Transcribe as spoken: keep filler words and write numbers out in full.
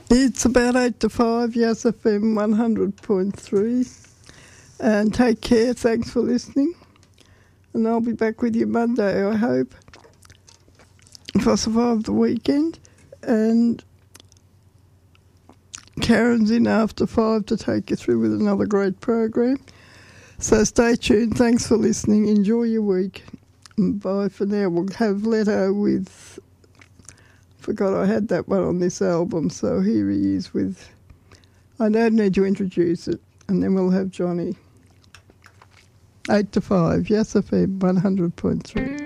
It's about eight to five, Yes F M one hundred point three. And take care, thanks for listening. And I'll be back with you Monday, I hope, if I survive the weekend. And Karen's in after five to take you through with another great program. So stay tuned, thanks for listening, enjoy your week. Bye for now. We'll have Leto with... Forgot I had that one on this album, so here he is with... I don't need to introduce it. And then we'll have Johnny. eight to five, Yes F M one hundred point three.